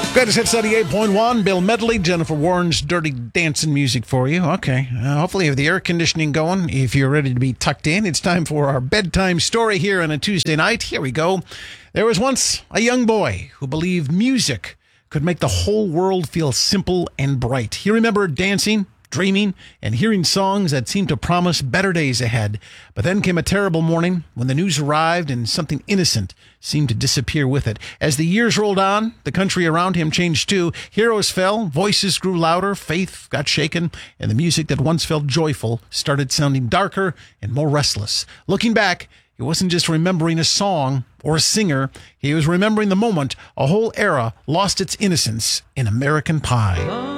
Greatest Hits 88.1, Bill Medley, Jennifer Warren's Dirty Dancing music for you. Okay, hopefully you have the air conditioning going. If you're ready to be tucked in, it's time for our bedtime story here on a Tuesday night. Here we go. There was once a young boy who believed music could make the whole world feel simple and bright. He remembered dancing, dreaming, and hearing songs that seemed to promise better days ahead. But then came a terrible morning when the news arrived and something innocent seemed to disappear with it. As the years rolled on, the country around him changed too. Heroes fell, voices grew louder, faith got shaken, and the music that once felt joyful started sounding darker and more restless. Looking back, he wasn't just remembering a song or a singer. He was remembering the moment a whole era lost its innocence in American Pie.